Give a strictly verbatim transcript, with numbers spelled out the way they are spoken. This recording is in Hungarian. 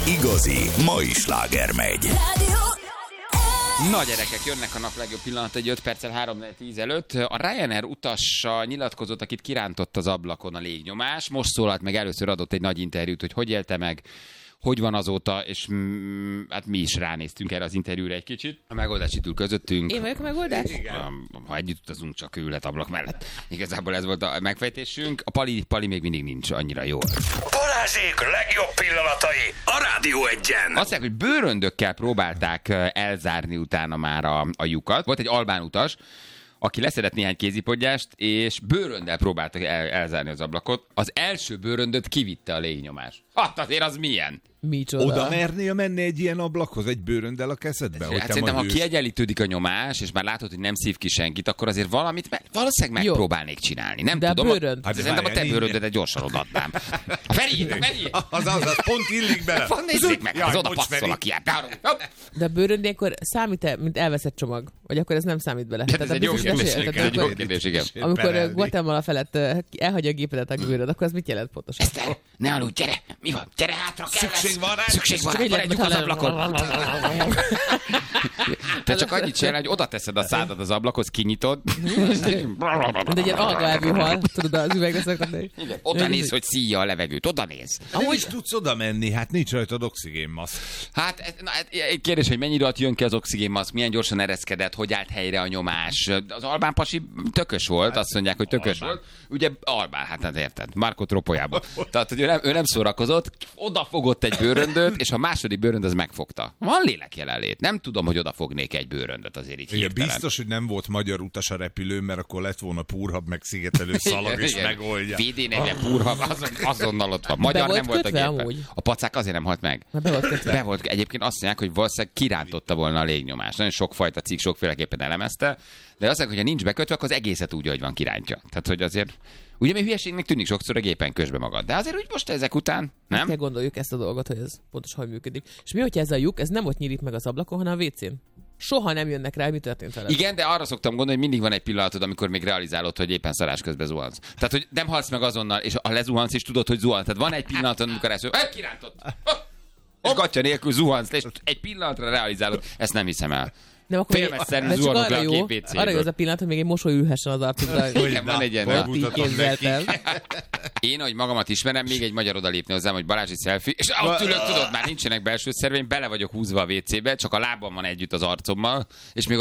igazi mai sláger megy. Na gyerekek, jönnek a nap legjobb pillanat egy öt perccel három tíz előtt. A Ryanair utassa nyilatkozott, akit kirántott az ablakon a légnyomás. Most szólalt meg, először adott egy nagy interjút, hogy hogy élte meg, hogy van azóta, és mm, hát mi is ránéztünk erre az interjúra egy kicsit. A megoldás itt ül közöttünk. Én vagyok a megoldás? Igen. Ha együtt utazunk, csak ő ülhet ablak mellett. Igazából ez volt a megfejtésünk. A Pali, Pali még mindig nincs annyira jól. Balázsék legjobb pillanatai a Rádió Egyen. Azt mondják, hogy bőröndökkel próbálták elzárni utána már a, a lyukat. Volt egy albán utas, aki leszedett néhány kézipodgyást, és bőröndel próbáltak el, elzárni az ablakot. Az első bőröndöt kivitte a légnyomás. Hát azért az milyen? Micsoda? Oda mernél menni egy ilyen ablakhoz, egy bőröndel a kezedbe? Hát szerintem, ha kiegyenlítődik a nyomás, és már látod, hogy nem szív ki senkit, akkor azért valamit me- valószínűleg megpróbálnék csinálni. Nem de tudom. A bőrönd. Hát szerintem a te bőröndedet gyorsan odaadnám. Feri, Feri! Az, az, az pont illik bele. Van, nézzék meg, Jaj, az oda bocs, passzol Feri. a kiát. De a bőrönd ilyenkor számít-e, mint elveszett csomag? Vagy akkor ez nem számít bele? Hát ez egy jó kérdés, ez egy jó kérdés, igen. Amikor Guatemala felett elhagyja a gépedet a bőrönd, akkor az mit jelent pontosan? Eszter, ne aludj, gyere! Mi van? Gyere hátra, kell Szükség van rá? Szükség van rá, maradjunk az ablakon. Te csak annyit csinálj, hogy oda teszed a szádat az ablakhoz, kinyitod. Mint egy ilyen algaelvű hal, tudod, az üvegre szoktak. Igen, oda néz, hogy szíja a levegőt, oda néz. Nem is tudsz oda menni, hát nincs rajtad oxigénmaszk. Hát, ez- na, hát egy kérdés, hogy mennyi idő alatt jön ki az oxigénmaszk, milyen gyorsan ereszkedett, hogy állt helyre a nyomás. Az albán pasi tökös volt, azt mondják, hogy tökös Albán. volt. Ugye albán, hát hát érted, Marco Tropolyában. Tehát, hogy ő nem, ő nem szórakozott, odafogott egy bőröndöt, és a második bőrönd az megfogta. Van lélek jelenlét. Nem tudom, hogy odafognék egy bőröndöt azért így Igen, hirtelen. biztos, hogy nem volt magyar utas a repülőn, mert akkor lett volna púrhab, meg szigetelő szalag, és Igen. megoldja. vé dé negyven purha, azon, azonnal ott van. Magyar volt nem volt a kötve gépen. amúgy? A pacák azért nem halt meg. Mert be volt kötve. Be volt. Egyébként azt mondják, hogy valószínűleg kirántotta volna a légnyomást. Nagyon sokfajta cikk sokféleképpen elemezte, de azt mondják, hogy ha nincs bekötve, akkor az egészet úgy, hogy van kirántja. Tehát, hogy azért, ugye még hülyeségnek tűnik sokszor a gépen közbe magad. De azért úgy most ezek után, Nem? Kell nem? gondoljuk ezt a dolgot, hogy ez pontosan hogy működik. És mi, hogyha ez a lyuk, ez nem ott nyílik meg az ablakon, hanem a vécén? Soha nem jönnek rá, hogy mi történt vele. Igen, de arra szoktam gondolni, hogy mindig van egy pillanatod, amikor még realizálod, hogy éppen szarás közben zuhansz. Tehát, hogy nem halsz meg azonnal, és ha lezuhansz, és tudod, hogy zuhansz. Tehát van egy pillanatod, amikor ezt mondod, kirántott. És gatya nélkül zuhansz, és egy pillanatra realizálod, ezt nem hiszem el. Nem, akkor Félmezszerűen de csak zuhanok le arra a jó, gép vécéből. arra jó az a pillanat, hogy még egy mosoly ülhessen az arcodra. Igen, van egy ilyen. Na, Így mutatom képzeltem. Én, ahogy magamat ismerem, még egy magyar odalépni hozzám, hogy Balázsi selfie, és ott ülök, tudod, már nincsenek belső szerveim, bele vagyok húzva a vécébe, csak a lábam van együtt az arcommal, és még